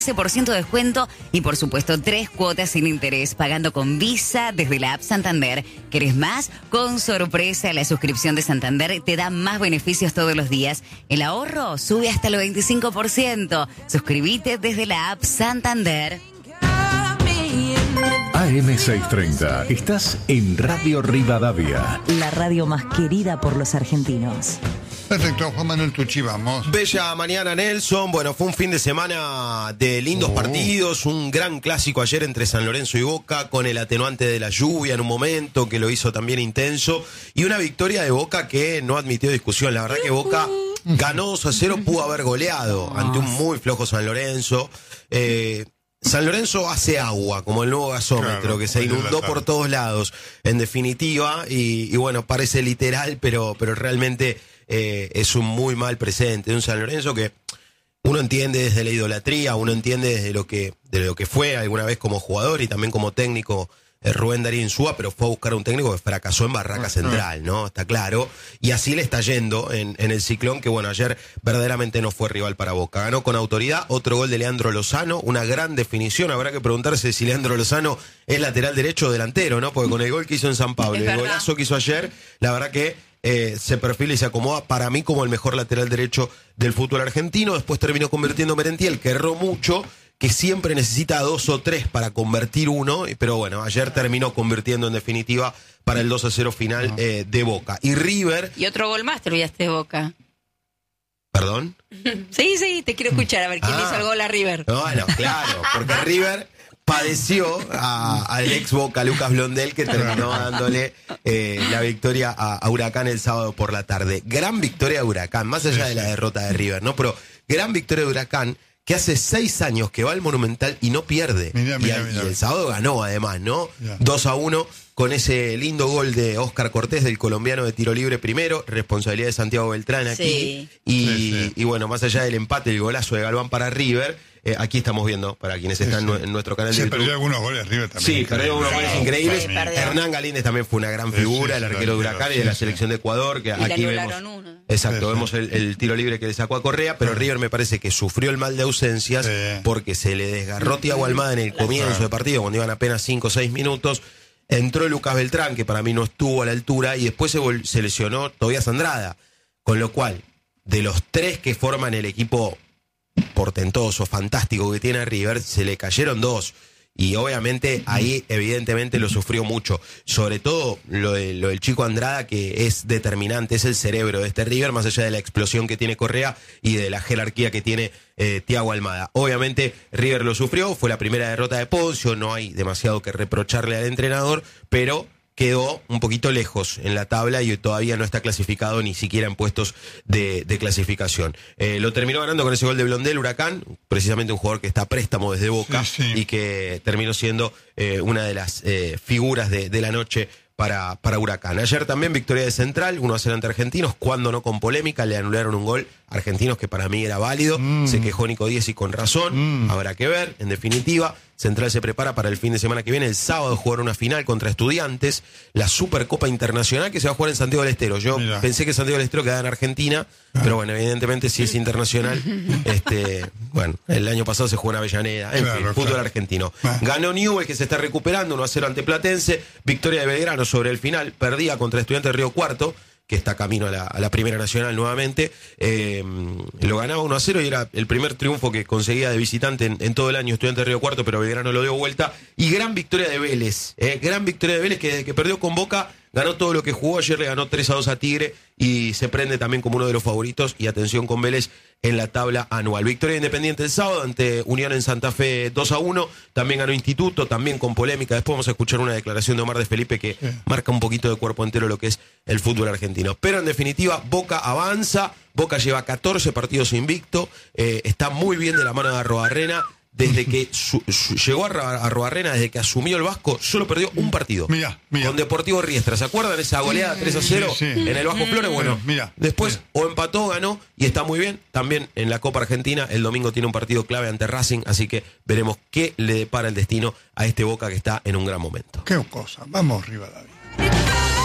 15% de descuento y por supuesto 3 cuotas sin interés pagando con Visa desde la app Santander. ¿Querés más? Con sorpresa, la suscripción de Santander te da más beneficios todos los días. El ahorro sube hasta el 25%. Suscríbete desde la app Santander. AM630. Estás en Radio Rivadavia. La radio más querida por los argentinos. Perfecto, Juan Manuel Tucci, vamos. Bella mañana, Nelson. Bueno, fue un fin de semana de lindos partidos. Un gran clásico ayer entre San Lorenzo y Boca, con el atenuante de la lluvia en un momento, que lo hizo también intenso. Y una victoria de Boca que no admitió discusión. La verdad que Boca ganó 2-0, pudo haber goleado ante un muy flojo San Lorenzo. San Lorenzo hace agua, como el nuevo gasómetro, claro, que se inundó por todos lados, en definitiva, y bueno, parece literal, pero realmente es un muy mal presente de un San Lorenzo que uno entiende desde la idolatría, uno entiende desde lo que fue alguna vez como jugador y también como técnico Rubén Darío Insúa, pero fue a buscar un técnico que fracasó en Barraca Central, ¿no? Está claro. Y así le está yendo en el Ciclón, que bueno, ayer verdaderamente no fue rival para Boca. Ganó con autoridad, otro gol de Leandro Lozano, una gran definición. Habrá que preguntarse si Leandro Lozano es lateral derecho o delantero, ¿no? Porque con el gol que hizo en San Pablo, el golazo que hizo ayer, la verdad que se perfila y se acomoda para mí como el mejor lateral derecho del fútbol argentino. Después terminó convirtiendo Merentiel, que erró mucho, que siempre necesita 2 o 3 para convertir uno, pero bueno, ayer terminó convirtiendo en definitiva para el 2-0 final de Boca. Y River... Y otro gol más te olvidaste de Boca. ¿Perdón? Sí, te quiero escuchar, a ver quién hizo el gol a River. Bueno, claro, porque River padeció al ex Boca Lucas Blondel, que terminó dándole la victoria a Huracán el sábado por la tarde. Gran victoria de Huracán, más allá de la derrota de River, ¿no? Pero gran victoria de Huracán, que hace 6 años que va al Monumental y no pierde. Y el sábado ganó además, ¿no? 2-1 con ese lindo gol de Óscar Cortés, del colombiano de tiro libre primero, responsabilidad de Santiago Beltrán aquí. Sí. Y bueno, más allá del empate, el golazo de Galván para River, aquí estamos viendo, para quienes están en nuestro canal de YouTube. Se perdió algunos goles River también. Sí, perdió algunos goles increíbles. Hernán Galíndez también fue una gran figura, el arquero de Huracán y de la selección de Ecuador, que aquí vemos. Exacto, vemos el tiro libre que le sacó a Correa, pero River me parece que sufrió el mal de ausencias porque se le desgarró Thiago Almada en el comienzo del partido, cuando iban apenas 5 o 6 minutos. Entró Lucas Beltrán, que para mí no estuvo a la altura, y después se lesionó Tobías Andrada. Con lo cual, de los 3 que forman el equipo portentoso, fantástico que tiene River, se le cayeron 2. Y obviamente ahí evidentemente lo sufrió mucho. Sobre todo lo del chico Andrada, que es determinante, es el cerebro de este River, más allá de la explosión que tiene Correa y de la jerarquía que tiene Thiago Almada. Obviamente River lo sufrió, fue la primera derrota de Poncio, no hay demasiado que reprocharle al entrenador, pero quedó un poquito lejos en la tabla y todavía no está clasificado ni siquiera en puestos de clasificación. Lo terminó ganando con ese gol de Blondel, Huracán, precisamente un jugador que está a préstamo desde Boca y que terminó siendo una de las figuras de la noche para Huracán. Ayer también victoria de Central, 1-0 ante Argentinos, cuando no con polémica, le anularon un gol a Argentinos que para mí era válido, se quejó Nico Díez y con razón, habrá que ver, en definitiva. Central se prepara para el fin de semana que viene, el sábado, jugar una final contra Estudiantes, la Supercopa Internacional que se va a jugar en Santiago del Estero. Yo pensé que Santiago del Estero quedaba en Argentina, pero bueno, evidentemente si es internacional, bueno, el año pasado se jugó en Avellaneda, en fin, fútbol argentino. Ganó Newell's, que se está recuperando, 1-0 ante Platense, victoria de Belgrano sobre el final, perdía contra Estudiantes de Río Cuarto, que está camino a la Primera Nacional nuevamente, lo ganaba 1-0 y era el primer triunfo que conseguía de visitante en todo el año Estudiantes de Río Cuarto, pero Belgrano lo dio vuelta, y gran victoria de Vélez, que desde que perdió con Boca, ganó todo lo que jugó. Ayer le ganó 3-2 a Tigre y se prende también como uno de los favoritos, y atención con Vélez en la tabla anual. Victoria Independiente el sábado ante Unión en Santa Fe 2-1, también ganó Instituto, también con polémica. Después vamos a escuchar una declaración de Omar de Felipe que marca un poquito de cuerpo entero lo que es el fútbol argentino. Pero en definitiva, Boca avanza, Boca lleva 14 partidos invicto, está muy bien de la mano de Arrobarrena. Desde que llegó a Arrobarrena, desde que asumió el Vasco, solo perdió un partido. Mirá. Con Deportivo Riestra. ¿Se acuerdan esa goleada 3-0 en el Vasco Flores? Bueno, después o empató, ganó y está muy bien. También en la Copa Argentina, el domingo tiene un partido clave ante Racing, así que veremos qué le depara el destino a este Boca que está en un gran momento. Qué cosa. Vamos, Rivadavia.